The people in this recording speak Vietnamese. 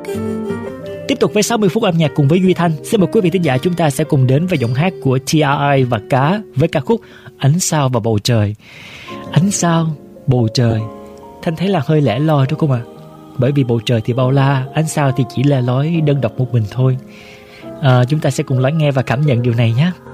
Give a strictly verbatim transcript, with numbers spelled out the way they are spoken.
Tiếp tục với sáu mươi phút âm nhạc cùng với Duy Thanh. Xin mời quý vị thính giả chúng ta sẽ cùng đến với giọng hát của tê rờ i và Cá với ca khúc Ánh Sao và Bầu Trời. Ánh sao, bầu trời, Thanh thấy là hơi lẻ loi đúng không ạ? Bởi vì bầu trời thì bao la, ánh sao thì chỉ le lói đơn độc một mình thôi. À, chúng ta sẽ cùng lắng nghe và cảm nhận điều này nhé.